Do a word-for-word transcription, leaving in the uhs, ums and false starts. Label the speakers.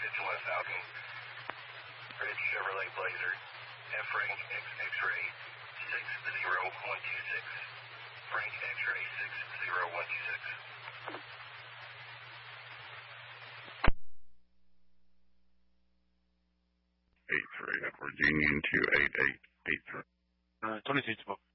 Speaker 1: fifty-one Falcon, Red Chevrolet Blazer, F Frank X X-ray six zero one two six, Frank X-ray six zero one two six.
Speaker 2: Eight three, Edward Union two eight eight eight three.
Speaker 3: Uh, twenty-six,